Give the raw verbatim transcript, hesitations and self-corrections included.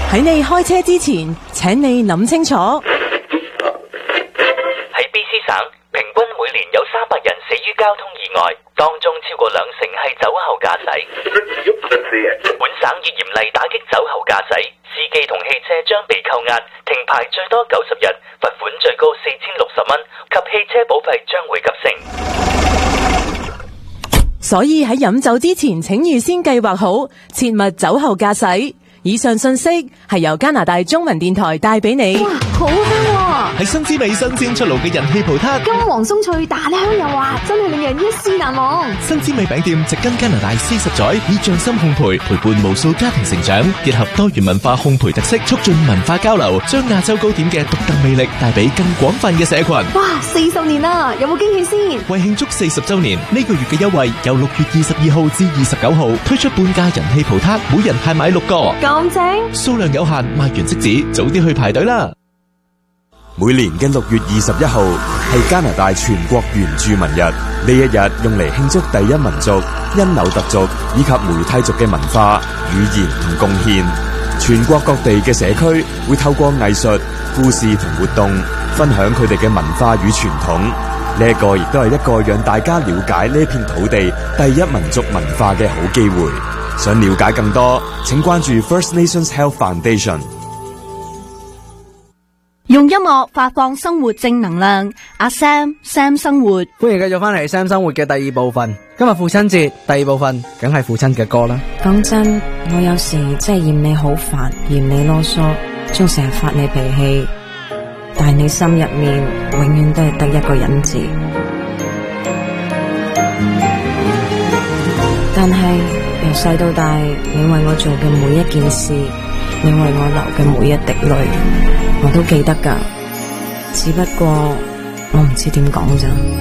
喺你開車之前，請你諗清楚。喺 B C 省，平均每年有三百人死於交通意外，當中超過兩成係酒後駕駛。本省已嚴厲打擊酒後駕駛，司機同汽車將被扣押、停牌最多九十日，罰款最高四千六十蚊，及汽車保費將會急升。 所以喺飲酒之前，請預先計劃好，切勿酒後駕駛。以上信息係由加拿大中文電台帶俾你。 哇，好香喎！ 係新滋味新鮮出爐嘅人氣葡撻， 金黃鬆脆，彈香又滑，真係令人一試難忘。 新滋味餅店植根加拿大四十載，以匠心烘焙陪伴無數家庭成長，結合多元文化烘焙特色，促進文化交流，將亞洲糕點嘅獨特魅力帶俾更廣泛嘅社群。 哇，四十年啦，有冇驚喜先？ 為慶祝四十周年，呢個月嘅優惠由六月二十二號至二十九號推出半價人氣葡撻，每人限買六個。 咁正， 數量有限，賣完即止，早啲去排隊啦！ 每年嘅六月二十一號係加拿大全國原住民日，呢一日用嚟慶祝第一民族因紐特族以及梅蒂族嘅文化、語言同貢獻。全國各地嘅社區會透過藝術、故事同活動，分享佢哋嘅文化與傳統。呢一個亦都係一個讓大家了解呢片土地第一民族文化嘅好機會。想了解更多，請關注 First Nations Health Foundation。 用音樂發放生活正能量，阿 Sam Sam 生活， 歡迎繼續翻嚟 Sam 生活嘅第二部分。今日父親節，第二部分梗係父親嘅歌啦。 講真，我有時真係嫌你好煩，嫌你囉嗦，仲成日發你脾氣，但係你心入面永遠都係得一個忍字。但係由細到大，你為我做嘅每一件事，你為我流嘅每一滴淚，我都記得㗎，只不過我唔知點講咋。